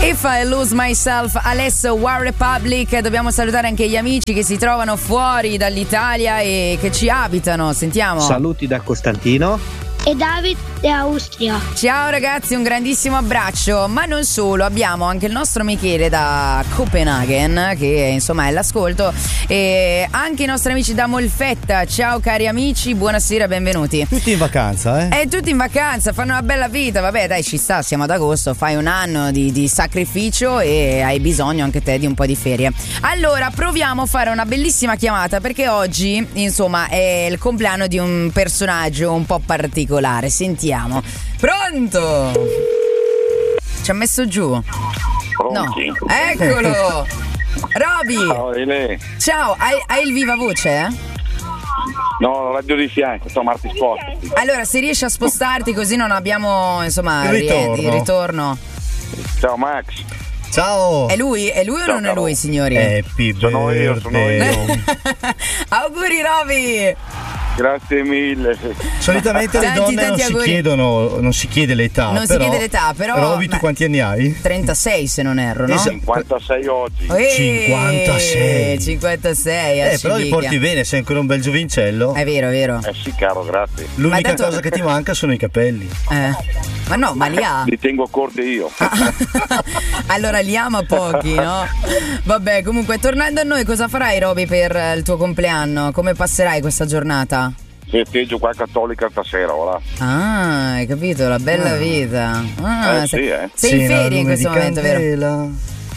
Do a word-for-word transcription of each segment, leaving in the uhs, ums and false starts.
If I Lose Myself, Alesso, War Republic. Dobbiamo salutare anche gli amici che si trovano fuori dall'Italia e che ci abitano. Sentiamo. Saluti da Costantino e David da Austria. Ciao ragazzi, un grandissimo abbraccio. Ma non solo, abbiamo anche il nostro Michele da Copenaghen, che insomma è all'ascolto, e anche i nostri amici da Molfetta. Ciao cari amici, buonasera, benvenuti. Tutti in vacanza, eh? Eh, tutti in vacanza, fanno una bella vita. Vabbè dai, ci sta, siamo ad agosto, fai un anno di, di sacrificio e hai bisogno anche te di un po' di ferie. Allora, proviamo a fare una bellissima chiamata, perché oggi insomma è il compleanno di un personaggio un po' particolare. Sentiamo. Pronto? Ci ha messo giù. Pronti? No, eccolo. Roby. Ciao, Ele. Ciao, hai, hai il viva voce, eh? No, la radio di fianco, sto Marti Sport. Allora, se riesci a spostarti così non abbiamo, insomma, il ritorno. il ritorno. Ciao Max. Ciao. È lui? È lui o Ciao, non è caro. lui, signori? Happy Sono io, sono birthday. io. Auguri Roby. Grazie mille. Solitamente le Tanti, donne non tanti si auguri. chiedono, non si chiede l'età. Non si però, chiede l'età, però- Roby, tu beh, quanti anni hai? trentasei se non erro, no? Esatto. cinquantasei oggi. Eeeh, cinquantasei. cinquantasei, Eh, però li accidica. porti bene, sei ancora un bel giovincello. È vero, è vero. Eh sì, caro, grazie. L'unica Ma tanto- cosa che ti manca sono i capelli. Eh. Ma no, ma li ha. Li tengo corti io. Allora li ama pochi, no? Vabbè, comunque, tornando a noi, cosa farai Roby per eh, il tuo compleanno? Come passerai questa giornata? Festeggio qua cattolica stasera, ora. Ah, hai capito, la bella vita. Ah, Eh, sei, sì, eh. sei in Cena a ferie in lume questo di momento, vero? candela,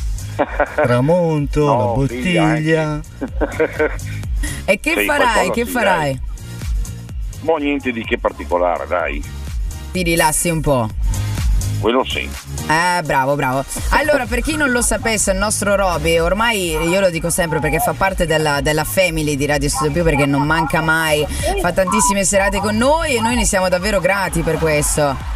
tramonto, No, la bottiglia. E che Sì, farai? qualcosa Che sì, farai? Boh, niente di che particolare, dai. Ti rilassi un po'. Quello sì. Eh, bravo, bravo. Allora, per chi non lo sapesse, il nostro Roby, ormai io lo dico sempre perché fa parte della, della family di Radio Studio Più, perché non manca mai, fa tantissime serate con noi e noi ne siamo davvero grati per questo.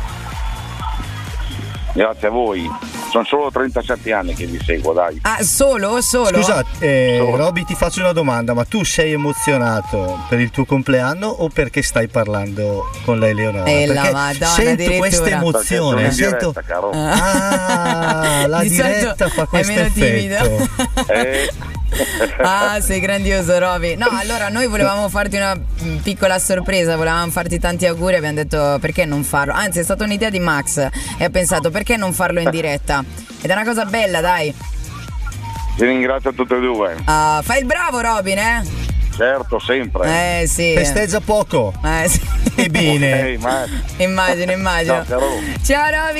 Grazie a voi. Sono solo trentasette anni che vi seguo, dai. Ah, solo? Solo? Scusa, eh, Solo. Roby, ti faccio una domanda, ma tu sei emozionato per il tuo compleanno o perché stai parlando con lei Leonora? Eh, la Perché Madonna, sento addirittura. questa Perché sono emozione, in sento... diretta, caro. Ah, la Di solito diretta fa è questo meno effetto. timido. Eh, Ah, sei grandioso Roby. No, allora noi volevamo farti una mm, piccola sorpresa, volevamo farti tanti auguri, abbiamo detto perché non farlo. Anzi, è stata un'idea di Max e ha pensato perché non farlo in diretta. Ed è una cosa bella, dai. vi ringrazio a tutte e due. Ah, fai il bravo Robin, eh? Certo, sempre. Eh sì. Festeggia poco Eh sì. e bene. Ok, Max. Immagino, immagino. Ciao, caro. Ciao Roby.